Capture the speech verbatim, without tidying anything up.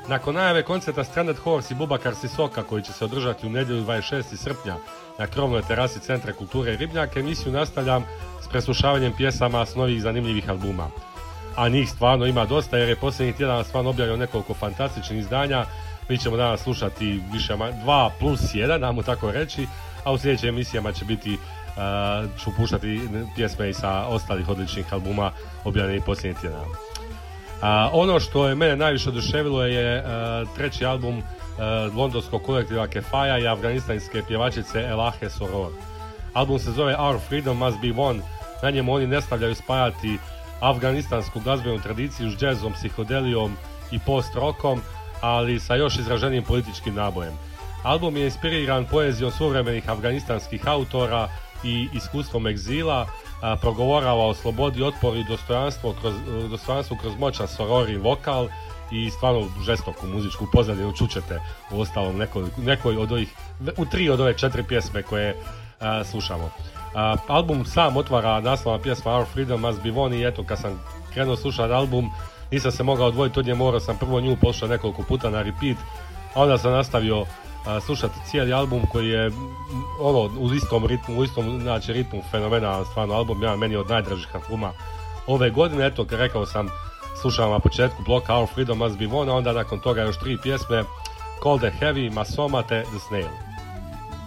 Nakon najave koncerta Stranded Horse i Bubakar Sisoka koji će se održati u nedjelju dvadeset šestog srpnja na krovnoj terasi Centra kulture i Ribnjak, emisiju nastavljam s preslušavanjem pjesama s novih zanimljivih albuma. A njih stvarno ima dosta jer je posljednjih tjedana stvarno objavio nekoliko fantastičnih izdanja. Mi ćemo danas slušati više dva plus jedan, damo tako reći, a u sljedećim emisijama će biti, uh, ću puštati pjesme i sa ostalih odličnih albuma objavljenih posljednjih tjedana. Uh, ono što je mene najviše oduševilo je uh, treći album uh, londonskog kolektiva Kefaja i afganistanske pjevačice Elahe Soror. Album se zove Our Freedom Must Be Won. Na njemu oni ne stavljaju spajati afganistansku glazbenu tradiciju s džezom, psihodelijom i post-rokom, ali sa još izraženijim političkim nabojem. Album je inspiriran poezijom suvremenih afganistanskih autora i iskustvom egzila, a, progovorava o slobodi, otporu i dostojanstvu kroz, dostojanstvu kroz moćan sorori vokal i stvarno žestoku muzičku pozadinu čućete u ostalom nekoj, nekoj od ovih, u tri od ove četiri pjesme koje a, slušamo. A, album sam otvara naslovna pjesma Our Freedom Must Be Won i eto kad sam krenuo slušati album nisam se mogao odvojiti od nje, morao sam prvo nju poslušati nekoliko puta na repeat, a onda sam nastavio a, slušati cijeli album koji je ono u istom ritmu, u istom znači, ritmu fenomenalan stvarno album, ja meni od najdražih albuma ove godine. Eto, rekao sam, slušam na početku bloka Our Freedom Must Be Won, a onda nakon toga još tri pjesme Cold and Heavy, Masoma te The Snail.